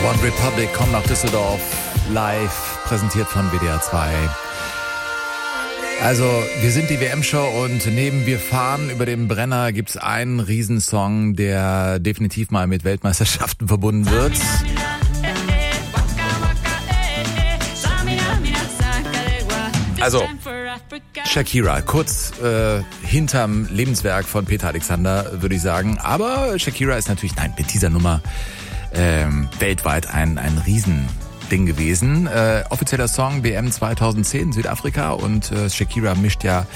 One Republic kommt nach Düsseldorf, live präsentiert von WDR 2. Also, wir sind die WM-Show und neben Wir fahren über den Brenner gibt's einen Riesensong, der definitiv mal mit Weltmeisterschaften verbunden wird. Also, Shakira, kurz hinterm Lebenswerk von Peter Alexander, würde ich sagen. Aber Shakira ist natürlich, mit dieser Nummer weltweit ein Riesending gewesen. Offizieller Song WM 2010 Südafrika und Shakira mischt ja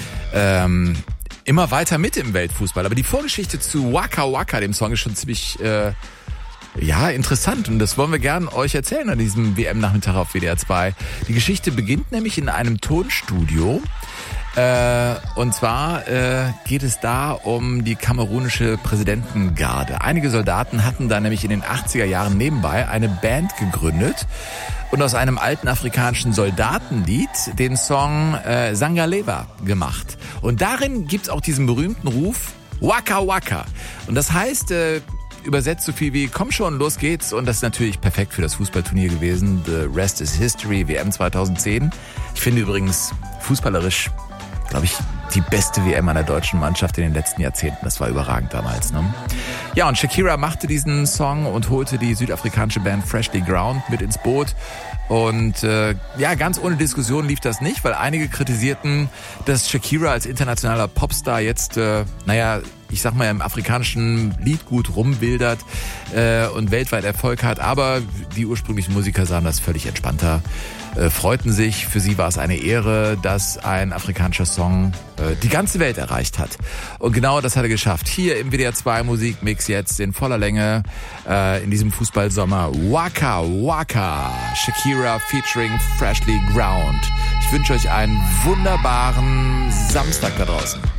immer weiter mit im Weltfußball. Aber die Vorgeschichte zu Waka Waka, dem Song, ist schon ziemlich interessant und das wollen wir gern euch erzählen an diesem WM-Nachmittag auf WDR 2. Die Geschichte beginnt nämlich in einem Tonstudio. Und zwar geht es da um die kamerunische Präsidentengarde. Einige Soldaten hatten da nämlich in den 80er Jahren nebenbei eine Band gegründet und aus einem alten afrikanischen Soldatenlied den Song Sangaleva gemacht. Und darin gibt's auch diesen berühmten Ruf Waka Waka. Und das heißt übersetzt so viel wie komm schon, los geht's. Und das ist natürlich perfekt für das Fußballturnier gewesen. The rest is history, WM 2010. Ich finde übrigens fußballerisch, glaube ich, die beste WM einer deutschen Mannschaft in den letzten Jahrzehnten. Das war überragend damals, ne? Ja, und Shakira machte diesen Song und holte die südafrikanische Band Freshly Ground mit ins Boot. Und ganz ohne Diskussion lief das nicht, weil einige kritisierten, dass Shakira als internationaler Popstar jetzt, ich sag mal, im afrikanischen Liedgut rumwildert und weltweit Erfolg hat. Aber die ursprünglichen Musiker sahen das völlig entspannter, freuten sich. Für sie war es eine Ehre, dass ein afrikanischer Song die ganze Welt erreicht hat. Und genau das hat er geschafft. Hier im WDR 2 Musikmix jetzt in voller Länge in diesem Fußballsommer. Waka Waka, Shakira featuring Freshly Ground. Ich wünsche euch einen wunderbaren Samstag da draußen.